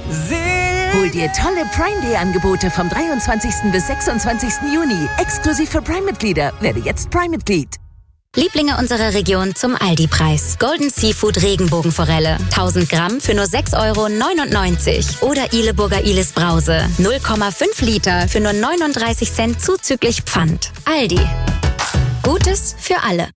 Hol dir tolle Prime Day Angebote vom 23. bis 26. Juni. Exklusiv für Prime-Mitglieder. Werde jetzt Prime-Mitglied. Lieblinge unserer Region zum Aldi-Preis. Golden Seafood Regenbogenforelle. 1000 Gramm für nur 6,99 €. Oder Ihleburger Ilis Brause. 0,5 Liter für nur 39 Cent zuzüglich Pfand. Aldi. Gutes für alle.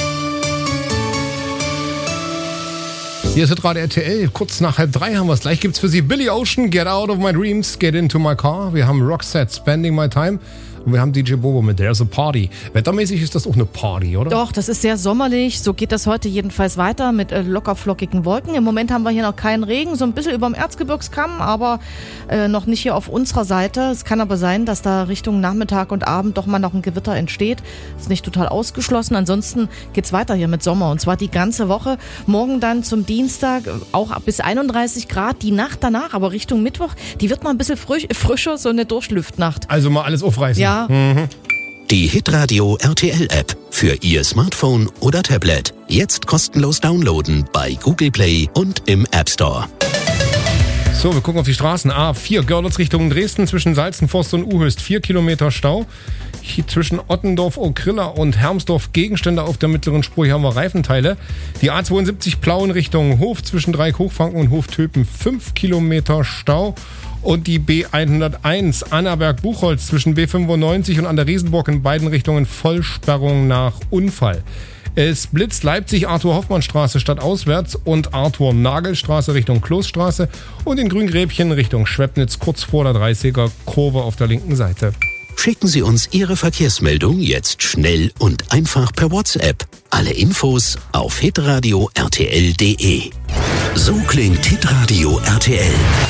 Hier ist gerade RTL, kurz nach 2:30 haben wir es. Gleich gibt's für Sie Billy Ocean, Get Out of My Dreams, Get Into My Car. Wir haben Roxette, Spending My Time. Und wir haben DJ Bobo mit There's a Party. Wettermäßig ist das auch eine Party, oder? Doch, das ist sehr sommerlich. So geht das heute jedenfalls weiter mit locker flockigen Wolken. Im Moment haben wir hier noch keinen Regen, so ein bisschen über dem Erzgebirgskamm, aber noch nicht hier auf unserer Seite. Es kann aber sein, dass da Richtung Nachmittag und Abend doch mal noch ein Gewitter entsteht. Ist nicht total ausgeschlossen. Ansonsten geht's weiter hier mit Sommer und zwar die ganze Woche. Morgen dann zum Dienstag auch bis 31 Grad. Die Nacht danach, aber Richtung Mittwoch, die wird mal ein bisschen frischer, so eine Durchlüftnacht. Also mal alles aufreißen. Ja. Die Hitradio RTL App für Ihr Smartphone oder Tablet. Jetzt kostenlos downloaden bei Google Play und im App Store. So, wir gucken auf die Straßen. A4, Görlitz Richtung Dresden zwischen Salzenforst und Uhöst. 4 Kilometer Stau. Hier zwischen Ottendorf, Okrilla und Hermsdorf Gegenstände auf der mittleren Spur. Hier haben wir Reifenteile. Die A72 Plauen Richtung Hof zwischen Dreieck Hochfranken und Hoftöpen. 5 Kilometer Stau. Und die B101 Annaberg-Buchholz zwischen B95 und an der Riesenburg in beiden Richtungen Vollsperrung nach Unfall. Es blitzt Leipzig Arthur-Hoffmann-Straße stadtauswärts und Arthur-Nagel-Straße Richtung Kloßstraße und in Grüngräbchen Richtung Schwebnitz kurz vor der 30er Kurve auf der linken Seite. Schicken Sie uns Ihre Verkehrsmeldung jetzt schnell und einfach per WhatsApp. Alle Infos auf hitradio rtl.de. So klingt Hitradio RTL.